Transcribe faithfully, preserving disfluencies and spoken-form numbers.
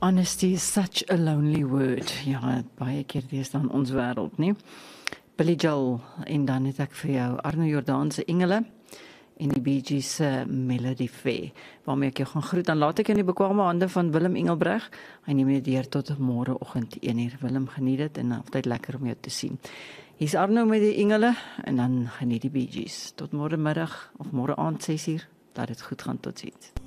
Honesty is such a lonely word. Ja, baie keer deesdae in ons wêreld, nie? Billy Joel, en dan het ek vir jou Arno Jordaan se Engele en die Bee Gees se Melody Fair, waarmee ek jou gaan groet. Dan laat ek in die bekwame hande van Willem Engelbreg. Hy neem jou deur tot môreoggend een uur. Willem, geniet dit en altyd lekker om jou te sien. Hier's Arno met die Engele en dan geniet die Bee Gees. Tot môre middag of môre aand ses uur. Laat dit goed gaan, totsiens.